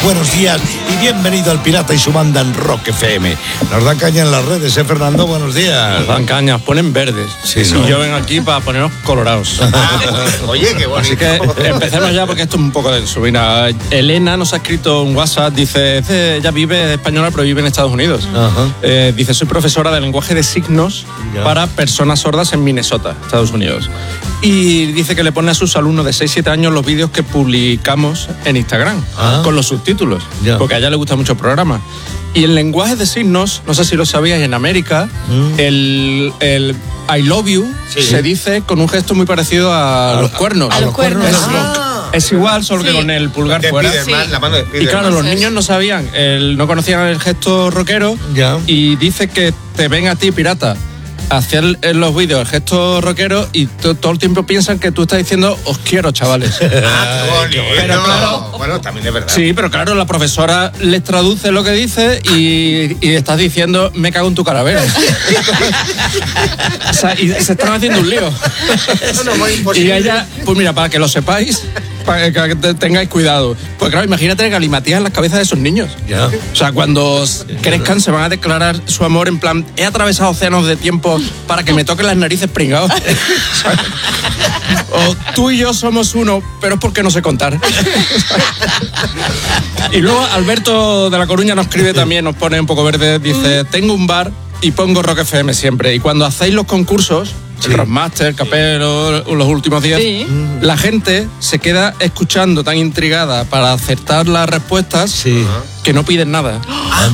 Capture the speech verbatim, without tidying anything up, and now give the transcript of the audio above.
buenos días y bienvenido al Pirata y su banda en Rock F M. Nos dan caña en las redes, ¿eh, Fernando? Buenos días. Nos dan caña, ponen verdes. Sí, sí, ¿no? Y yo vengo aquí para ponernos colorados. Ah, oye, qué bonito. Así que empecemos ya porque esto es un poco denso. Mira, Elena nos ha escrito un WhatsApp, dice, ella vive española pero vive en Estados Unidos. Ajá. Eh, dice, soy profesora de lenguaje de signos Ya. para personas sordas en Minnesota, Estados Unidos. Y dice que le pone a sus alumnos de seis siete años los vídeos que publicamos en Instagram, Ah. con los subtítulos, Ya. porque a ella le gusta mucho el programa. Y el lenguaje de signos, no sé si lo sabías, en América, Mm. el, el I love you Sí. se dice con un gesto muy parecido a, A- los cuernos. a los cuernos. Es, Ah. es igual, solo Sí. que con el pulgar De fuera. Spiderman, Sí. la mano de Y Spiderman. claro, los Eso es. niños no sabían, el, no conocían el gesto rockero. Ya. Y dice que te ven a ti, pirata, hacer en los vídeos el gesto rockero y to- todo el tiempo piensan que tú estás diciendo os quiero, chavales. Ah, qué bonito. Pero claro- Bueno, también es verdad. Sí, pero claro, la profesora les traduce lo que dice y, y estás diciendo me cago en tu calavera. O sea, y se están haciendo un lío. Eso no es muy Y imposible. ella, pues mira, para que lo sepáis, para que te- tengáis cuidado. Pues claro, imagínate galimatías en las cabezas de esos niños. Ya. O sea, cuando s- crezcan se van a declarar su amor en plan, he atravesado océanos de tiempo para que me toquen las narices pringados. O tú y yo somos uno, pero es porque no sé contar. Y luego Alberto de La Coruña nos escribe también, nos pone un poco verde, dice, tengo un bar y pongo Rock F M siempre. Y cuando hacéis los concursos, Sí. el Rockmaster, Capelo, los últimos días, Sí. la gente se queda escuchando tan intrigada para acertar las respuestas Sí. que no piden nada.